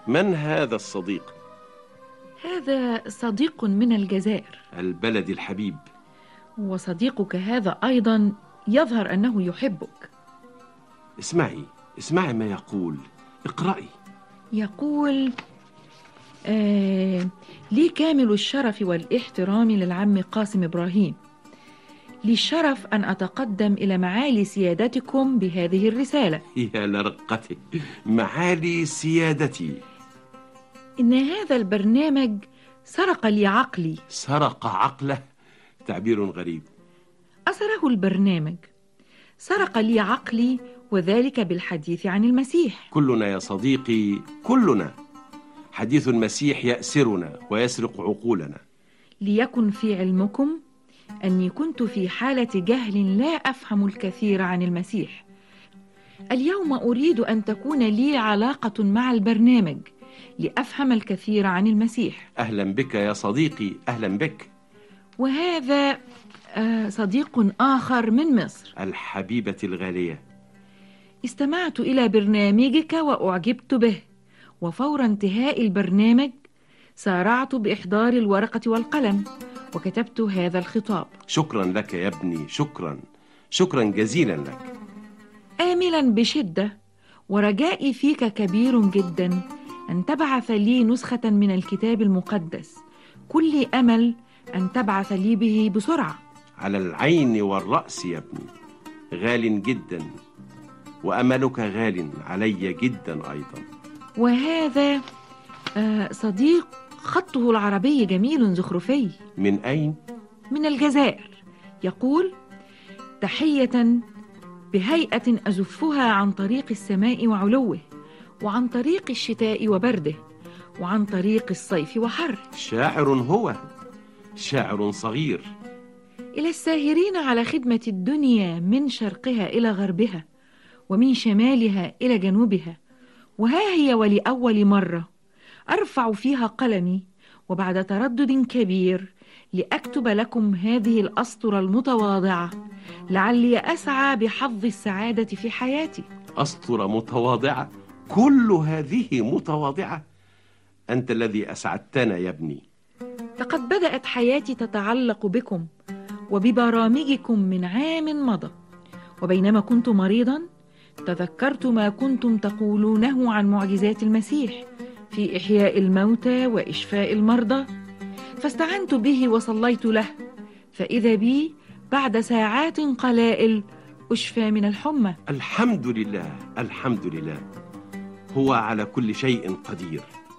من هذا الصديق؟ هذا صديق من الجزائر. البلد الحبيب. وصديقك هذا أيضا يظهر أنه يحبك. اسمعي ما يقول. اقرأي. يقول لي كامل الشرف والاحترام للعم قاسم إبراهيم، لي الشرف أن أتقدم إلى معالي سيادتكم بهذه الرسالة. يا لرقتي، معالي سيادتي. إن هذا البرنامج سرق لي عقلي. سرق عقله؟ تعبير غريب. أسره البرنامج، سرق لي عقلي، وذلك بالحديث عن المسيح. كلنا يا صديقي، كلنا حديث المسيح يأسرنا ويسرق عقولنا. ليكن في علمكم أني كنت في حالة جهل لا أفهم الكثير عن المسيح. اليوم أريد أن تكون لي علاقة مع البرنامج لأفهم الكثير عن المسيح. أهلا بك يا صديقي، أهلا بك. وهذا صديق آخر من مصر. الحبيبة الغالية، استمعت إلى برنامجك وأعجبت به، وفور انتهاء البرنامج سارعت بإحضار الورقة والقلم وكتبت هذا الخطاب. شكرا لك يا ابني، شكرا جزيلا لك. آملا بشدة ورجائي فيك كبير جدا أن تبعث لي نسخة من الكتاب المقدس، كل أمل أن تبعث لي به بسرعة. على العين والرأس يا ابني، غال جدا، وأملك غال علي جدا أيضا. وهذا صديق خطه العربي جميل زخرفي. من أين؟ من الجزائر. يقول: تحية بهيئة أزفها عن طريق السماء وعلوه، وعن طريق الشتاء وبرده، وعن طريق الصيف وحره. شاعر هو، شاعر صغير. إلى الساهرين على خدمة الدنيا من شرقها إلى غربها، ومن شمالها إلى جنوبها، وها هي ولأول مرة أرفع فيها قلمي وبعد تردد كبير لأكتب لكم هذه الأسطرة المتواضعة، لعلي أسعى بحظ السعادة في حياتي. أسطرة متواضعة؟ كل هذه متواضعة؟ أنت الذي أسعدتنا يا ابني. لقد بدأت حياتي تتعلق بكم وببرامجكم من عام مضى، وبينما كنت مريضا تذكرت ما كنتم تقولونه عن معجزات المسيح في إحياء الموتى وإشفاء المرضى، فاستعنت به وصليت له، فإذا بي بعد ساعات قلائل أشفى من الحمى. الحمد لله، الحمد لله، هو على كل شيء قدير.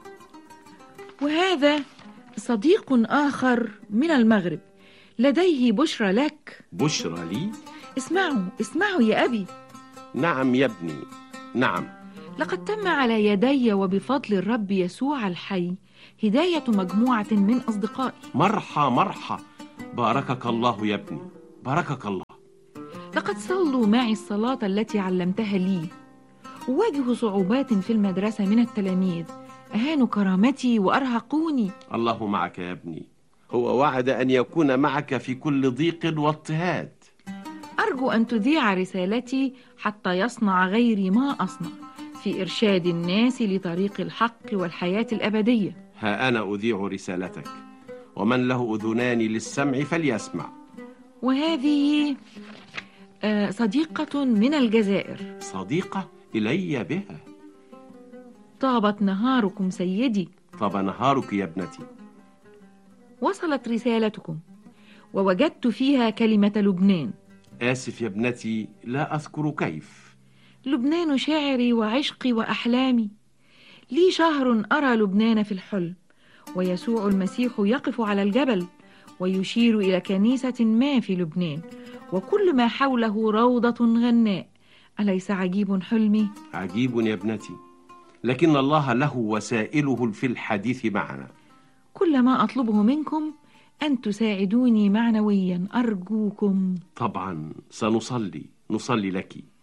وهذا صديق آخر من المغرب لديه بشرى لك. بشرى لي؟ اسمعوا يا أبي. نعم يا ابني، نعم. لقد تم على يدي وبفضل الرب يسوع الحي هداية مجموعة من أصدقائي. مرحى، باركك الله يا ابني، باركك الله. لقد صلوا معي الصلاة التي علمتها لي. أواجه صعوبات في المدرسة من التلاميذ، أهانوا كرامتي وأرهقوني. الله معك يا ابني، هو وعد أن يكون معك في كل ضيق واضطهاد. أرجو أن تذيع رسالتي حتى يصنع غيري ما أصنع في إرشاد الناس لطريق الحق والحياة الأبدية. ها أنا أذيع رسالتك، ومن له أذنان للسمع فليسمع. وهذه صديقة من الجزائر. صديقة إلي بها. طابت نهاركم سيدي. طاب نهارك يا ابنتي. وصلت رسالتكم ووجدت فيها كلمة لبنان. آسف يا ابنتي، لا أذكر كيف. لبنان شعري وعشقي وأحلامي. لي شهر أرى لبنان في الحلم، ويسوع المسيح يقف على الجبل ويشير إلى كنيسة ما في لبنان، وكل ما حوله روضة غناء. أليس عجيب حلمي؟ عجيب يا ابنتي، لكن الله له وسائله في الحديث معنا. كل ما أطلبه منكم أن تساعدوني معنويا، أرجوكم. طبعا سنصلي لك.